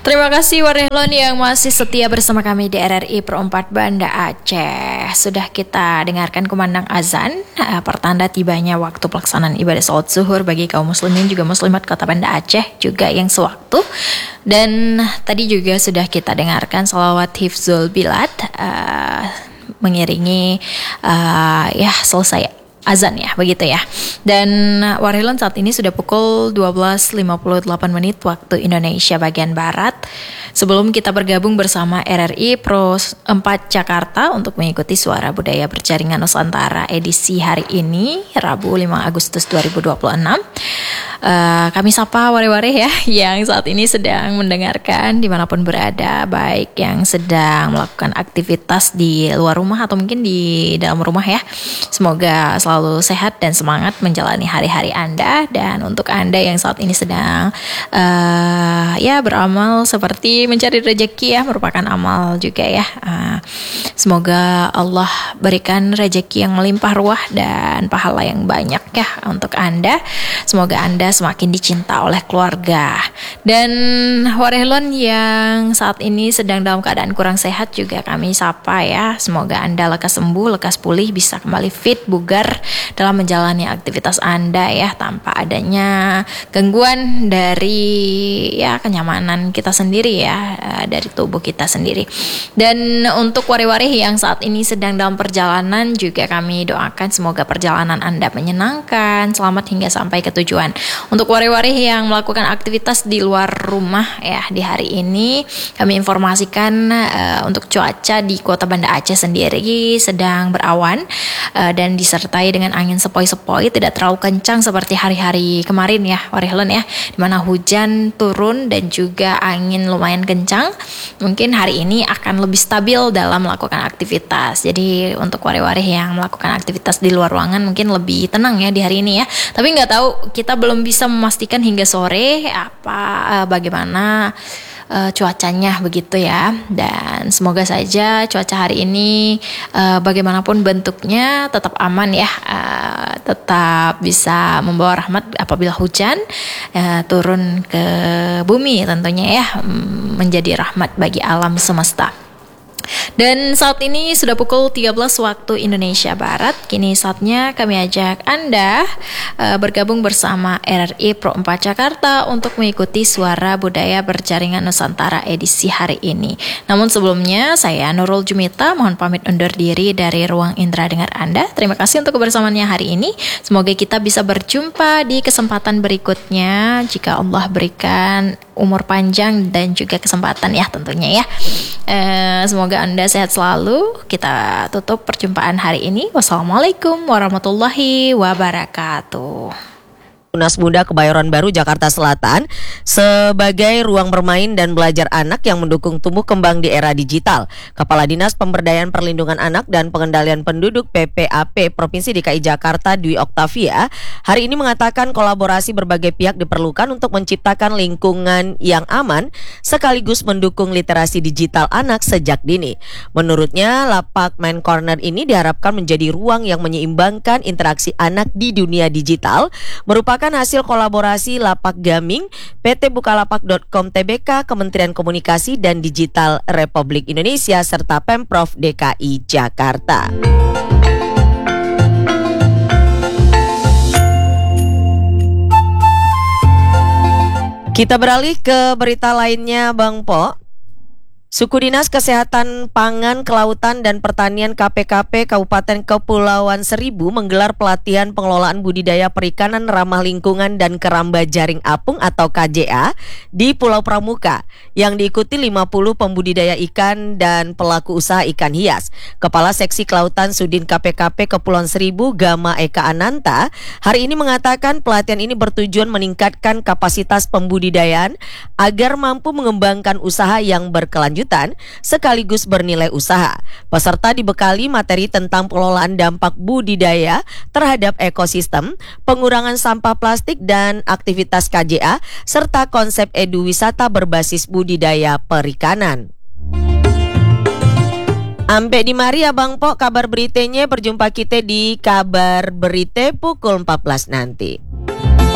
Terima kasih Warehlon yang masih setia bersama kami di RRI Pro 4 Banda Aceh. Sudah kita dengarkan kumandang azan, pertanda tibanya waktu pelaksanaan ibadah salat zuhur bagi kaum muslimin juga muslimat Kota Banda Aceh juga yang sewaktu. Dan tadi juga sudah kita dengarkan salawat Hifzul Bilad mengiringi selesai azan ya, begitu ya. Dan Warehlon saat ini sudah pukul 12.58 menit waktu Indonesia bagian Barat. Sebelum kita bergabung bersama RRI Pro 4 Jakarta untuk mengikuti Suara Budaya Berjaringan Nusantara edisi hari ini, Rabu 5 Agustus 2026. Kami sapa ware-ware ya yang saat ini sedang mendengarkan dimanapun berada, baik yang sedang melakukan aktivitas di luar rumah atau mungkin di dalam rumah ya. Semoga selalu sehat dan semangat menjalani hari-hari Anda. Dan untuk Anda yang saat ini sedang beramal seperti mencari rezeki ya, merupakan amal juga ya. Semoga Allah berikan rezeki yang melimpah ruah dan pahala yang banyak ya untuk Anda. Semoga Anda semakin dicinta oleh keluarga. Dan Warehlon yang saat ini sedang dalam keadaan kurang sehat juga kami sapa ya. Semoga Anda lekas sembuh, lekas pulih, bisa kembali fit, bugar dalam menjalani aktivitas Anda ya, tanpa adanya gangguan dari kenyamanan kita sendiri ya, dari tubuh kita sendiri. Dan untuk wari-wari yang saat ini sedang dalam perjalanan juga kami doakan semoga perjalanan Anda menyenangkan, selamat hingga sampai ke tujuan. Untuk wari-wari yang melakukan aktivitas di luar rumah ya di hari ini, kami informasikan untuk cuaca di Kota Banda Aceh sendiri sedang berawan dan disertai dengan angin sepoi-sepoi, tidak terlalu kencang seperti hari-hari kemarin ya Warehlon ya, dimana hujan turun dan juga angin lumayan kencang. Mungkin hari ini akan lebih stabil dalam melakukan aktivitas. Jadi untuk wari-wari yang melakukan aktivitas di luar ruangan mungkin lebih tenang ya di hari ini ya. Tapi nggak tahu, kita belum bisa memastikan hingga sore bagaimana cuacanya begitu ya. Dan semoga saja cuaca hari ini bagaimanapun bentuknya tetap aman ya, tetap bisa membawa rahmat apabila hujan turun ke bumi tentunya ya, menjadi rahmat bagi alam semesta. Dan saat ini sudah pukul 13 waktu Indonesia Barat. Kini saatnya kami ajak Anda bergabung bersama RRI Pro 4 Jakarta untuk mengikuti Suara Budaya Berjaringan Nusantara edisi hari ini. Namun sebelumnya saya Nurul Jumita mohon pamit undur diri dari ruang indera dengar Anda. Terima kasih untuk kebersamaannya hari ini. Semoga kita bisa berjumpa di kesempatan berikutnya jika Allah berikan umur panjang dan juga kesempatan ya tentunya ya. Semoga Anda sehat selalu. Kita tutup perjumpaan hari ini. Wassalamualaikum warahmatullahi wabarakatuh. Tunas Muda Kebayoran Baru Jakarta Selatan sebagai ruang bermain dan belajar anak yang mendukung tumbuh kembang di era digital. Kepala Dinas Pemberdayaan Perlindungan Anak dan Pengendalian Penduduk PPAP Provinsi DKI Jakarta Dwi Oktavia hari ini mengatakan kolaborasi berbagai pihak diperlukan untuk menciptakan lingkungan yang aman sekaligus mendukung literasi digital anak sejak dini. Menurutnya, lapak Main Corner ini diharapkan menjadi ruang yang menyeimbangkan interaksi anak di dunia digital, merupakan hasil kolaborasi Lapak Gaming, PT Bukalapak.com Tbk, Kementerian Komunikasi dan Digital Republik Indonesia, serta Pemprov DKI Jakarta. Kita beralih ke berita lainnya, Bang Po. Suku Dinas Kesehatan Pangan, Kelautan, dan Pertanian KPKP Kabupaten Kepulauan Seribu menggelar pelatihan pengelolaan budidaya perikanan ramah lingkungan dan keramba jaring apung atau KJA di Pulau Pramuka yang diikuti 50 pembudidaya ikan dan pelaku usaha ikan hias. Kepala Seksi Kelautan Sudin KPKP Kepulauan Seribu Gama Eka Ananta hari ini mengatakan pelatihan ini bertujuan meningkatkan kapasitas pembudidayaan agar mampu mengembangkan usaha yang berkelanjutan sekaligus bernilai usaha. Peserta dibekali materi tentang pengelolaan dampak budidaya terhadap ekosistem, pengurangan sampah plastik dan aktivitas KJA, serta konsep edu wisata berbasis budidaya perikanan. Ampe di mari Abang Po kabar beritanya, berjumpa kita di kabar berita pukul 14 nanti.